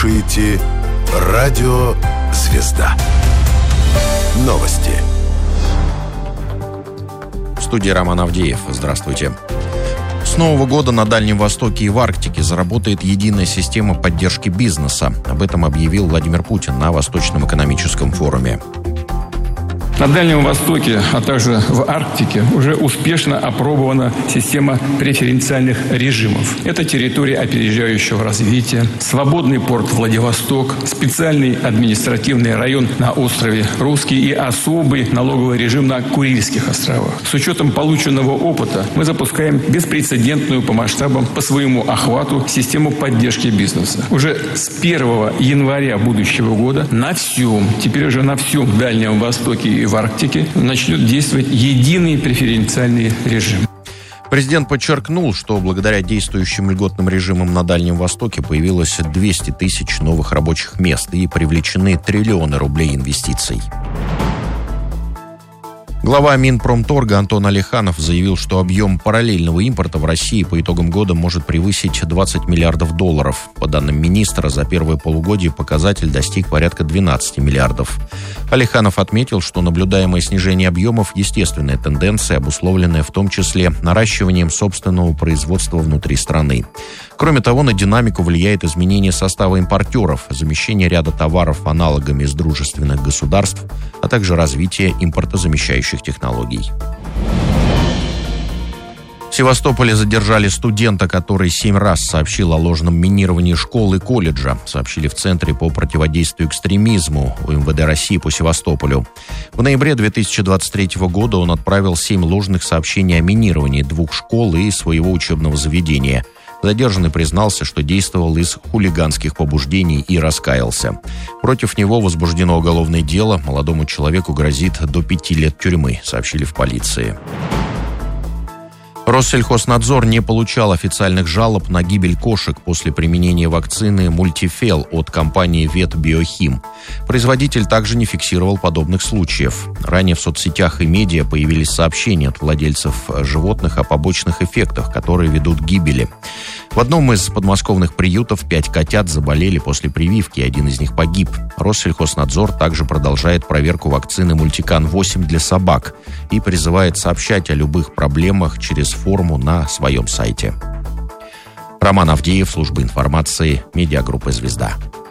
слушаете «Радио Звезда». Новости. В студии Роман Авдеев. Здравствуйте. С Нового года на Дальнем Востоке и в Арктике заработает единая система поддержки бизнеса. Об этом объявил Владимир Путин на Восточном экономическом форуме. На Дальнем Востоке, а также в Арктике уже успешно опробована система преференциальных режимов. Это территория опережающего развития, свободный порт Владивосток, специальный административный район на острове Русский и особый налоговый режим на Курильских островах. С учетом полученного опыта мы запускаем беспрецедентную по масштабам, по своему охвату систему поддержки бизнеса. Уже с 1 января будущего года теперь уже на всем Дальнем Востоке и в Арктике начнет действовать единый преференциальный режим. Президент подчеркнул, что благодаря действующим льготным режимам на Дальнем Востоке появилось 200 тысяч новых рабочих мест и привлечены триллионы рублей инвестиций. Глава Минпромторга Антон Алиханов заявил, что объем параллельного импорта в России по итогам года может превысить 20 миллиардов долларов. По данным министра, за первое полугодие показатель достиг порядка 12 миллиардов. Алиханов отметил, что наблюдаемое снижение объемов – естественная тенденция, обусловленная в том числе наращиванием собственного производства внутри страны. Кроме того, на динамику влияет изменение состава импортеров, замещение ряда товаров аналогами из дружественных государств, а также развитие импортозамещающих технологий. В Севастополе задержали студента, который 7 раз сообщил о ложном минировании школ и колледжа, сообщили в Центре по противодействию экстремизму УМВД России по Севастополю. В ноябре 2023 года он отправил 7 ложных сообщений о минировании 2 школ и своего учебного заведения. Задержанный признался, что действовал из хулиганских побуждений и раскаялся. Против него возбуждено уголовное дело. Молодому человеку грозит до 5 лет тюрьмы, сообщили в полиции. Россельхознадзор не получал официальных жалоб на гибель кошек после применения вакцины Мультифел от компании Ветбиохим. Производитель также не фиксировал подобных случаев. Ранее в соцсетях и медиа появились сообщения от владельцев животных о побочных эффектах, которые ведут к гибели. В одном из подмосковных приютов 5 котят заболели после прививки, и один из них погиб. Россельхознадзор также продолжает проверку вакцины Мультикан-8 для собак и призывает сообщать о любых проблемах через форму на своем сайте. Роман Авдеев, служба информации, медиагруппа «Звезда».